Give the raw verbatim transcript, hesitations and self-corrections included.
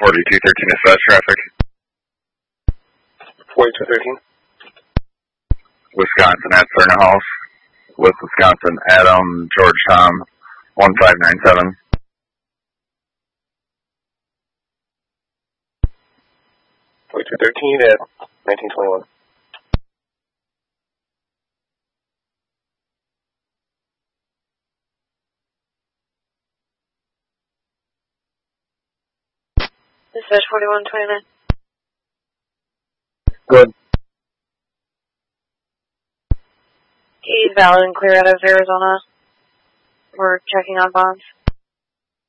forty-two thirteen dispatch traffic. forty-two thirteen. Wisconsin at Cernahouse. With Wisconsin, Adam, George Tom, one five nine seven. forty-two thirteen at nineteen twenty-one. Dispatch forty-one twenty-nine. Good. He's valid and clear out of Arizona. We're checking on bonds.